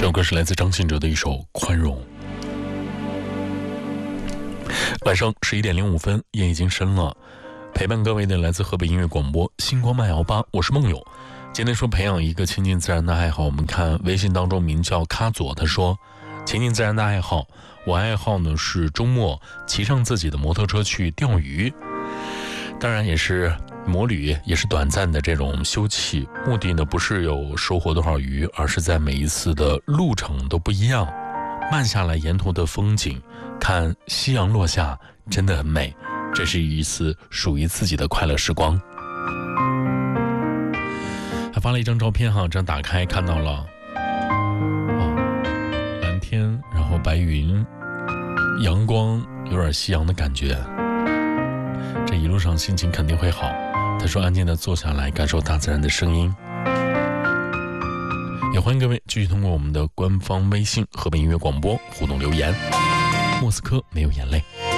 这首歌是来自张信哲的一首《宽容》。晚上11点05分，夜已经深了。陪伴各位的来自河北音乐广播星光慢摇吧，我是梦友。今天说培养一个亲近自然的爱好，我们看微信当中名叫卡佐，他说亲近自然的爱好，我爱好呢是周末骑上自己的摩托车去钓鱼，当然也是摩旅，也是短暂的这种休憩，目的呢不是有收获多少鱼，而是在每一次的路程都不一样，慢下来沿途的风景，看夕阳落下真的很美，这是一次属于自己的快乐时光。还发了一张照片哈，这样打开看到了蓝天，然后白云，阳光，有点夕阳的感觉，这一路上心情肯定会好。他说安静地坐下来感受大自然的声音。也欢迎各位继续通过我们的官方微信河北音乐广播互动留言。莫斯科没有眼泪。